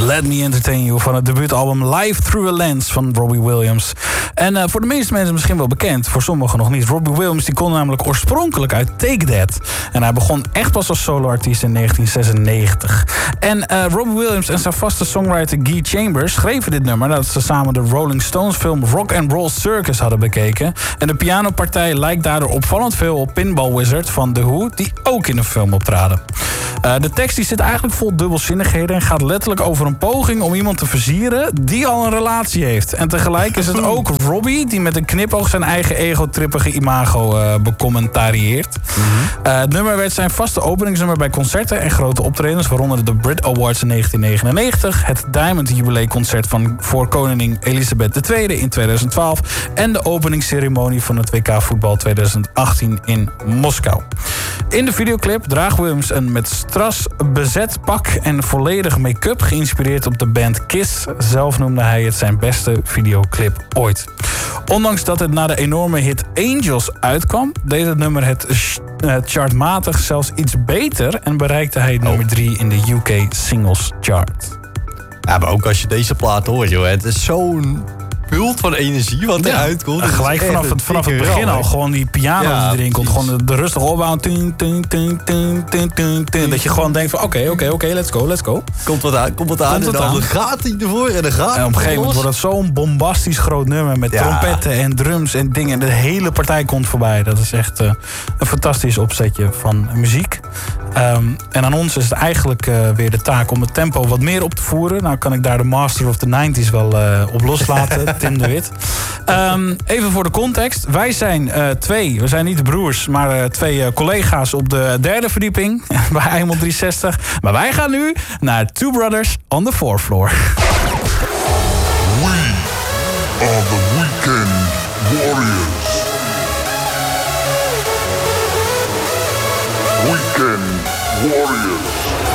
Let Me Entertain You van het debuutalbum Live Through a Lens van Robbie Williams. En voor de meeste mensen misschien wel bekend, voor sommigen nog niet. Robbie Williams die kon namelijk oorspronkelijk uit Take That. En hij begon echt pas als soloartiest in 1996. En Robbie Williams en zijn vaste songwriter Guy Chambers schreven dit nummer nadat ze samen de Rolling Stones film Rock and Roll Circus hadden bekeken. En de pianopartij lijkt daardoor opvallend veel op Pinball Wizard van The Who, die ook in de film optraden. De tekst die zit eigenlijk vol dubbelzinnigheden en gaat letterlijk over een poging om iemand te versieren die al een relatie heeft. En tegelijk is het ook Robbie die met een knipoog zijn eigen egotrippige imago becommentarieert. Het nummer werd zijn vaste openingsnummer bij concerten en grote optredens, waaronder de Brit Awards in 1999, het Diamond Jubileeconcert voor koningin Elisabeth II in 2012 en de openingsceremonie van het WK voetbal 2018 in Moskou. In de videoclip draagt Williams een met strass bezet pak en volledig make-up geïnspireerd op de band Kiss. Zelf noemde hij het zijn beste videoclip ooit. Ondanks dat het na de enorme hit Angels uitkwam, deed het nummer het chartmatig zelfs iets beter en bereikte hij nummer 3 in de UK Singles Chart. Ja, maar ook als je deze plaat hoort, joh, het is zo'n bult van energie wat eruit komt. Gelijk vanaf het begin al. Gewoon die piano die erin komt. Gewoon de rustige opbouw. Dat je gewoon denkt van oké, let's go. Komt wat aan en dan gaat hij ervoor en dan gaat hij. En op een gegeven moment wordt het zo'n bombastisch groot nummer met trompetten en drums en dingen. En de hele partij komt voorbij. Dat is echt een fantastisch opzetje van muziek. En aan ons is het eigenlijk weer de taak om het tempo wat meer op te voeren. Nou kan ik daar de Master of the 90s wel op loslaten. Tim de Wit. Even voor de context. Wij zijn we zijn niet de broers, maar twee collega's op de derde verdieping bij Eimel 360. Maar wij gaan nu naar Two Brothers on the Fourth Floor. We are the Weekend Warriors. Weekend Warriors.